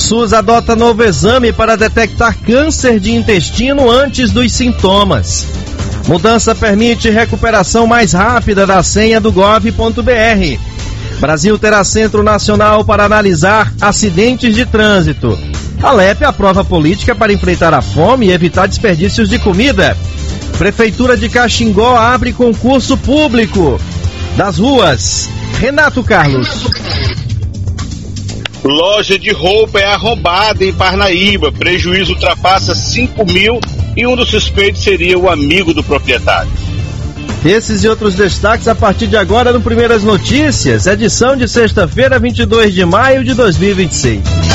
SUS adota novo exame para detectar câncer de intestino antes dos sintomas. Mudança permite recuperação mais rápida da senha do gov.br. Brasil terá Centro Nacional para analisar acidentes de trânsito. Alep aprova política para enfrentar a fome e evitar desperdícios de comida. Prefeitura de Caxingó abre concurso público. Das ruas, Renato Carlos. Loja de roupa é arrombada em Parnaíba. Prejuízo ultrapassa 5 mil e um dos suspeitos seria o amigo do proprietário. Esses e outros destaques a partir de agora no Primeiras Notícias, edição de sexta-feira, 22 de maio de 2026.